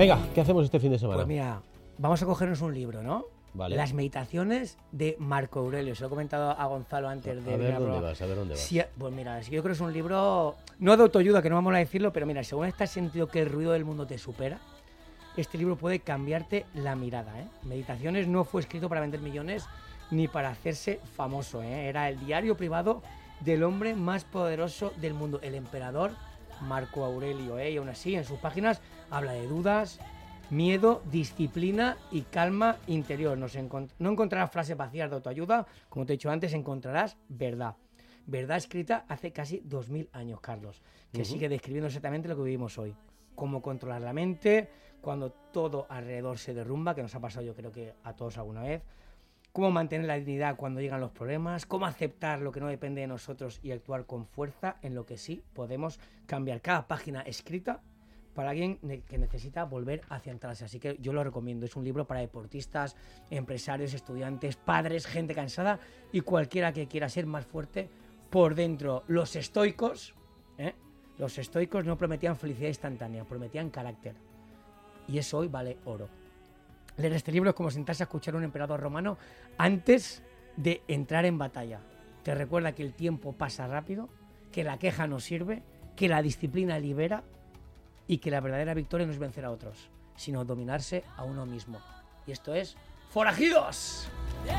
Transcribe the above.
Venga, ¿qué hacemos este fin de semana? Pues mira, vamos a cogernos un libro, ¿no? Vale. Las meditaciones de Marco Aurelio. Se lo he comentado a Gonzalo antes de... A ver dónde vas. Sí, pues mira, yo creo que es un libro, no de autoayuda, que no vamos a decirlo, pero mira, según estás sentido que el ruido del mundo te supera, este libro puede cambiarte la mirada, ¿eh? Meditaciones no fue escrito para vender millones ni para hacerse famoso, ¿eh? Era el diario privado del hombre más poderoso del mundo, el emperador Marco Aurelio, ¿eh? Y aún así, en sus páginas habla de dudas, miedo, disciplina y calma interior. No encontrarás frases vacías de autoayuda, como te he dicho antes, encontrarás verdad. Verdad escrita hace casi 2000 años, Carlos, que sigue describiendo exactamente lo que vivimos hoy. Cómo controlar la mente cuando todo alrededor se derrumba, que nos ha pasado yo creo que a todos alguna vez. Cómo mantener la dignidad cuando llegan los problemas, cómo aceptar lo que no depende de nosotros y actuar con fuerza en lo que sí podemos cambiar. Cada página escrita para alguien que necesita volver a centrarse. Así que yo lo recomiendo. Es un libro para deportistas, empresarios, estudiantes, padres, gente cansada y cualquiera que quiera ser más fuerte por dentro. Los estoicos, los estoicos no prometían felicidad instantánea, prometían carácter. Y eso hoy vale oro. Leer este libro es como sentarse a escuchar a un emperador romano antes de entrar en batalla. Te recuerda que el tiempo pasa rápido, que la queja no sirve, que la disciplina libera y que la verdadera victoria no es vencer a otros, sino dominarse a uno mismo. Y esto es ¡Forajidos!